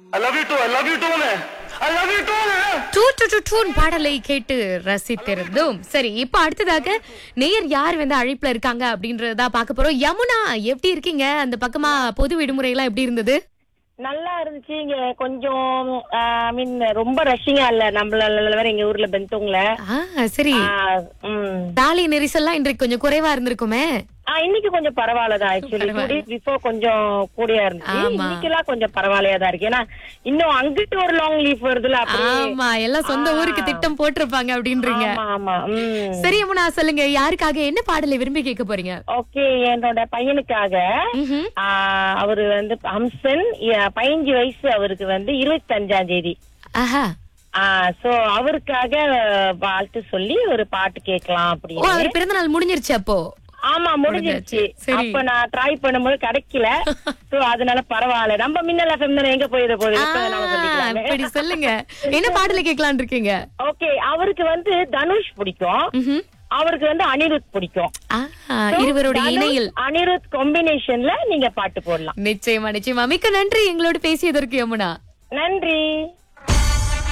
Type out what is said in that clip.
I love you too. I love you too. I love you too. Two two two டூன் பாடலை கேட்டு ரசித்திருந்தோம். சரி, இப்ப அடுத்ததாக நேயர் யார் வந்து அழைப்புல இருக்காங்க அப்படின்றதா பார்க்க போறோம். யமுனா, எப்படி இருக்கீங்க? அந்த பக்கமா பொது விடுமுறை எல்லாம் எப்படி இருந்தது? நல்லா இருந்துச்சு. இங்க கொஞ்சம் மீன் ரொம்ப ரஷ்ஷிங்கா இல்ல. நம்மளால வேற எங்க ஊர்ல பெந்தோங்ல. சரி, சாலை நெரிசல்லாம் இன்றைக்கு கொஞ்சம் குறைவா இருந்திருக்குமே. இன்னைக்கு கொஞ்சம் பரவாயில்லதான். ஆக்சுவலி 2 days before கொஞ்சம் கூடியா இருந்துச்சு. இன்னைக்கெல்லாம் கொஞ்சம் பரவாயில்லையா தான் இருக்கு. ஏன்னா இன்னும் அங்கிட்டு ஒரு லாங் லீவ் வருதுல. ஆமா, எல்லாம் சொந்த ஊருக்கு திட்டம் போட்டிருப்பாங்க அப்படின்றீங்க. ஆமா. சரி யமுனா, சொல்லுங்க, யாருக்காக என்ன பாடலை விரும்பி கேட்க போறீங்க? ஓகே, என்னோட பையனுக்காக. அவரு வந்து ஹம்சன், 15 வயசு. அவருக்கு வந்து 25ஆம் தேதி. சோ அவருக்காக வாழ்த்து சொல்லி ஒரு பாட்டு கேட்கலாம் அப்படின்னு. அவர் பிறந்த நாள் முடிஞ்சிருச்சு அப்போ? ஆமா, முடிஞ்சிருச்சு. அப்ப நான் ட்ரை பண்ணும்போது கிடைக்கல. சோ அதனால பரவாயில்ல. நம்ம மின்னல் FM எங்க போயிட போகுது. சொல்லுங்க, என்ன பாடல கேட்கலான் இருக்கீங்க? ஓகே, அவருக்கு வந்து தனுஷ் பிடிக்கும். அவருக்கு வந்து அனிருத் பிடிக்கும். இருவருடைய இணையில் அனிருத் காம்பினேஷன்ல நீங்க பாட்டு போடலாம். நிச்சயமா. மிக்க நன்றி எங்களோட பேசியதற்கு யமுனா. நன்றி.